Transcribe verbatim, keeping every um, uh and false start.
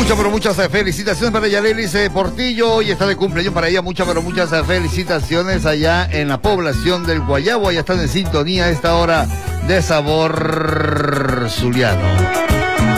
Muchas, pero muchas felicitaciones para Yalelis eh, Portillo. Hoy está de cumpleaños para ella. Muchas, pero muchas felicitaciones allá en la población del Guayabo. Allá están en sintonía a esta hora de Sabor Zuliano.